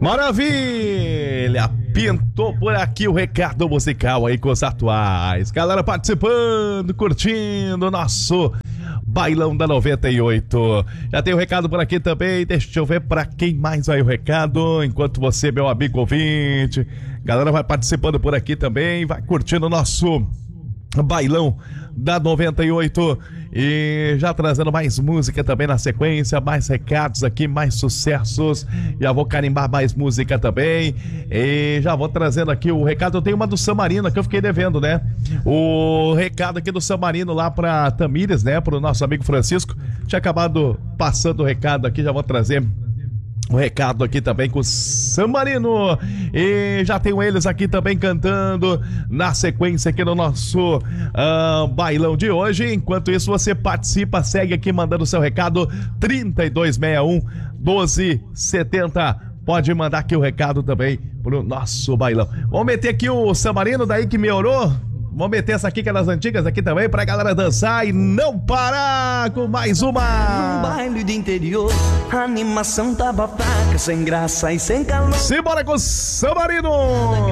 Maravilha! Pintou por aqui o recado musical aí com os atuais. Galera participando, curtindo o nosso Bailão da 98. Já tem o recado por aqui também. Deixa eu ver pra quem mais vai o recado. Enquanto você, meu amigo ouvinte. Galera vai participando por aqui também. Vai curtindo o nosso Bailão da 98 e já trazendo mais música também na sequência, mais recados aqui, mais sucessos. Já vou carimbar mais música também e já vou trazendo aqui o recado. Eu tenho uma do Samarino que eu fiquei devendo, né? O recado aqui do Samarino lá pra Tamires, né? Pro nosso amigo Francisco. Tinha acabado passando o recado aqui, já vou trazer o recado aqui também com o Samarino. E já tenho eles aqui também cantando na sequência aqui no nosso bailão de hoje. Enquanto isso, você participa, segue aqui mandando seu recado 3261-1270. Pode mandar aqui o recado também pro nosso bailão. Vamos meter aqui o Samarino daí que melhorou. Vamos meter essa aqui que é das antigas aqui também pra galera dançar e não parar com mais uma. Um baile de interior, a animação tava fraca, sem graça e sem calor. Simbora com o Samarino.